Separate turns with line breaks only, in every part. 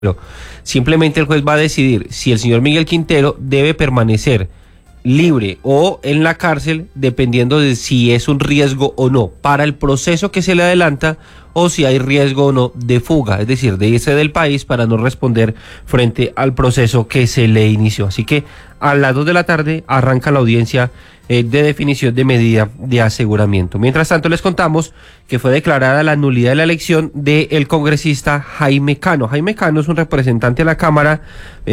Simplemente el juez va a decidir si el señor Miguel Quintero debe permanecer libre o en la cárcel, dependiendo de si es un riesgo o no para el proceso que se le adelanta, o si hay riesgo o no de fuga, es decir, de irse del país para no responder frente al proceso que se le inició. Así que a las 2 de la tarde arranca la audiencia de definición de medida de aseguramiento. Mientras tanto, les contamos que fue declarada la nulidad de la elección del congresista Jaime Cano. Jaime Cano es un representante a la Cámara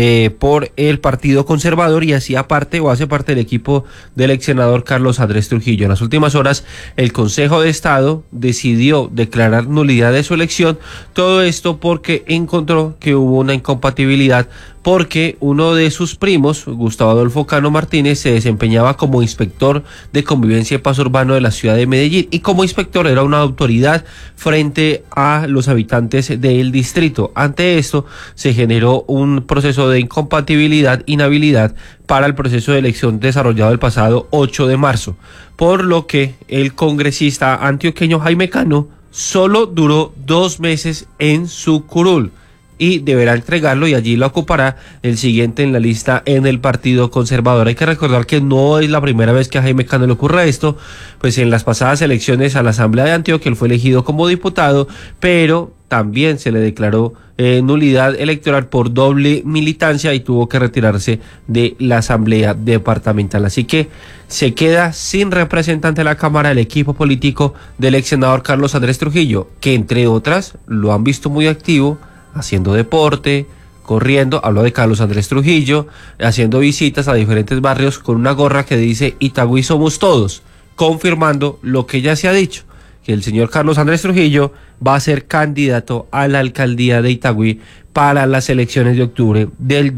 por el Partido Conservador y hacía parte o hace parte del equipo del ex senador Carlos Andrés Trujillo. En las últimas horas, el Consejo de Estado decidió declarar nulidad de su elección, todo esto porque encontró que hubo una incompatibilidad, porque uno de sus primos, Gustavo Adolfo Cano Martínez, se desempeñaba como inspector de convivencia y paz urbano de la ciudad de Medellín, y como inspector era una autoridad frente a los habitantes del distrito. Ante esto se generó un proceso de incompatibilidad, inhabilidad para el proceso de elección desarrollado el pasado 8 de marzo, por lo que el congresista antioqueño Jaime Cano solo duró 2 meses en su curul y deberá entregarlo, y allí lo ocupará el siguiente en la lista en el Partido Conservador. Hay que recordar que no es la primera vez que a Jaime Cano le ocurra esto, pues en las pasadas elecciones a la Asamblea de Antioquia él fue elegido como diputado, pero también se le declaró nulidad electoral por doble militancia y tuvo que retirarse de la Asamblea Departamental. Así que se queda sin representante de la Cámara el equipo político del ex senador Carlos Andrés Trujillo, que entre otras lo han visto muy activo, haciendo deporte, corriendo. Hablo de Carlos Andrés Trujillo, haciendo visitas a diferentes barrios con una gorra que dice Itagüí somos todos, confirmando lo que ya se ha dicho, que el señor Carlos Andrés Trujillo va a ser candidato a la alcaldía de Itagüí para las elecciones de octubre del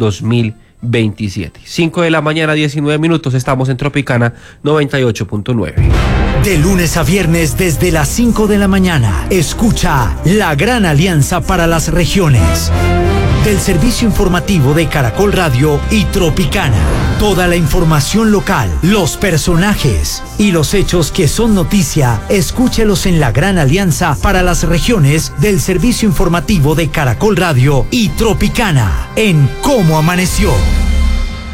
2027. 5 de la mañana, 19 minutos, estamos en Tropicana 98.9.
De lunes a viernes desde las 5 de la mañana, escucha La Gran Alianza para las Regiones, del servicio informativo de Caracol Radio y Tropicana. Toda la información local, los personajes y los hechos que son noticia, escúchelos en La Gran Alianza para las Regiones del servicio informativo de Caracol Radio y Tropicana, en Cómo Amaneció.